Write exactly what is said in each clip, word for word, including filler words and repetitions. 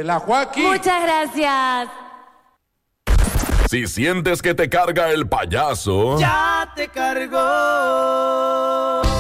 La Joaquín. Muchas gracias. Si sientes que te carga el payaso, ya te cargó.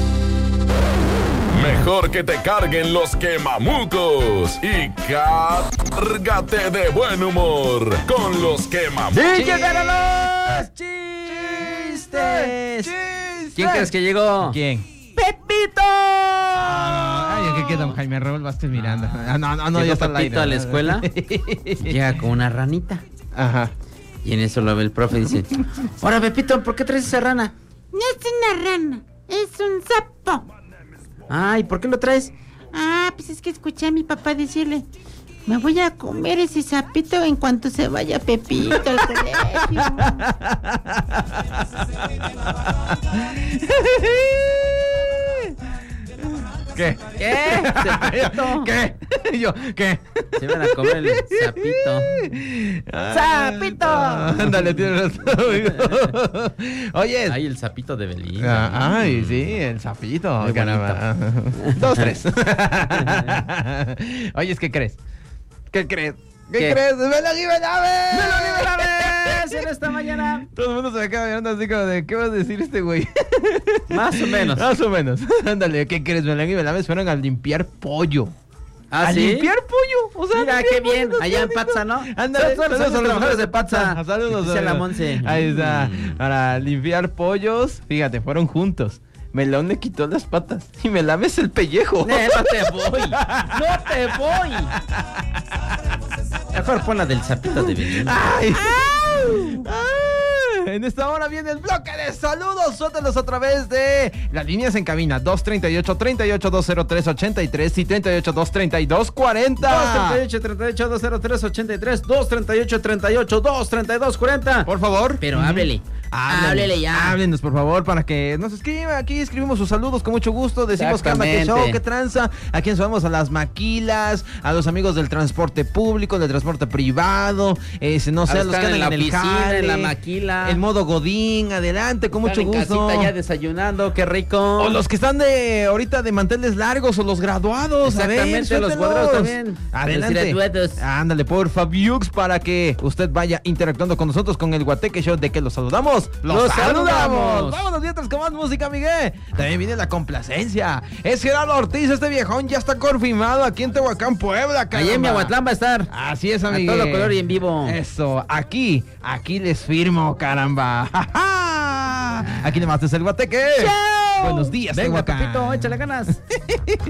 Mejor que te carguen los quemamucos y cárgate de buen humor con los quemamucos. ¡Y llegaron los chistes! ¡Chistes! ¿Quién crees que llegó? ¿Quién? ¡Pepito! Ah, ay, ¿qué queda, Jaime? Raúl Vázquez Miranda. Ah, no, no, no, ya está al aire. Pepito a la escuela. Llega con una ranita. Ajá. Y en eso lo ve el profe y dice: ahora, Pepito, ¿por qué traes esa rana? No es una rana, es un sapo. Ay, ¿por qué lo traes? Ah, pues es que escuché a mi papá decirle: me voy a comer ese sapito en cuanto se vaya Pepito al colegio. ¿Qué? ¿Qué? ¿Sapito? ¿Qué? Yo, ¿qué? Se van a comer el sapito. ¡Sapito! Ándale, tienes razón, amigo. Oye. Ay, el sapito de Belinda. Ah, ay, sí, el sapito. Muy Caramba. Dos, tres. Oye, ¿qué crees? ¿Qué crees? ¿Qué, ¿Qué? crees? ¡Me lo di, me la ves! ¡Me lo di, me la ves! En esta mañana. Todo el mundo se me queda mirando así como de, ¿qué va a decir este güey? Más o menos. Más o menos. Ándale, ¿qué crees? Me la y me la ves. Fueron a limpiar pollo. ¿Ah, a sí? limpiar pollo. O sea, mira, qué bien. Allá en Patza, ¿no? Ándale, saludos, saludos a los trabajadores de Patza. Saludos a la Monse. Ahí está. Mm. Para limpiar pollos. Fíjate, fueron juntos. Melón le quitó las patas y me lames el pellejo. Eh, no te voy. No te voy. Mejor pon la del sapito de Belinda. Ay. Ay. En esta hora viene el bloque de saludos. Suéltalos a través de las líneas en cabina dos treinta y ocho, treinta y ocho, dos cero tres, ochenta y tres y treinta y ocho, dos treinta y dos, cuarenta. dos treinta y ocho, treinta y ocho, dos cero tres, ochenta y tres, dos treinta y ocho, treinta y ocho, dos treinta y dos, cuarenta. Por favor. Pero háblele. Háblenos, Háblele ya. Háblenos, por favor, para que nos escriba. Aquí escribimos sus saludos con mucho gusto. Decimos que anda, que show, que tranza. A quien subamos a las maquilas, a los amigos del transporte público, del transporte privado. Ese, no sé, a los que andan en, en el jale, en la maquila. El modo Godín, adelante, con Están mucho en gusto. casita ya desayunando, qué rico. O los que están de ahorita de manteles largos, o los graduados. Exactamente, a ver, los suéltelos. cuadrados también. Adelante. Los graduados. Ándale, por Fabiux, para que usted vaya interactuando con nosotros con el Guateque Show. ¿De que los saludamos? ¡Los, Los saludamos! saludamos. Vámonos mientras con más música, Miguel. También viene la complacencia. Es Gerardo Ortiz, este viejón ya está confirmado aquí en Tehuacán, Puebla, caramba. Allá en Miahuatlán va a estar. Así es, amigo. A todo color y en vivo. Eso, aquí, aquí les firmo, caramba. ¡Ja, ja! Aquí nomás es el Guateque. ¡Chao! Buenos días, Venga, Tehuacán. Pepito, échale ganas.